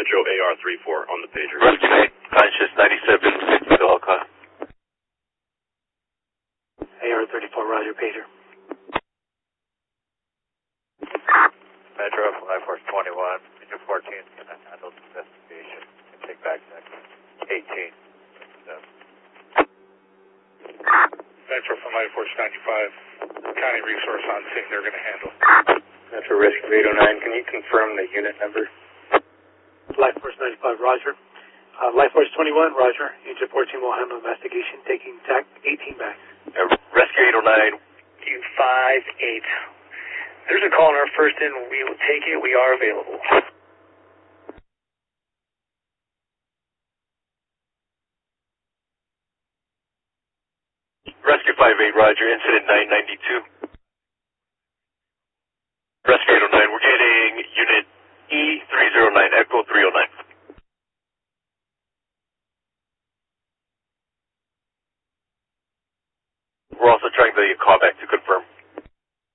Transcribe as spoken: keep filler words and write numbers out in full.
Metro A R thirty-four on the pager. Rescue eight, conscious ninety-seven fifty Alcott. A R thirty-four, roger, pager. Metro Flight Force twenty-one, Metro fourteen is going to handle the investigation and take back section eighteen. Metro from Light Force ninety-five, County Resource on scene, they're going to handle. Metro Rescue eight oh nine, can you confirm the unit number? Light Force ninety-five, roger. Uh, Light Force twenty-one, roger. Agent fourteen will handle investigation, taking T A C eighteen back. Uh, Rescue eight oh nine. five eight. There's a call on our first in. We will take it. We are available. Rescue five eight, roger. Incident nine ninety-two. Rescue eight oh nine, we're getting unit E three oh nine, Echo three oh nine. We're also trying the callback to confirm.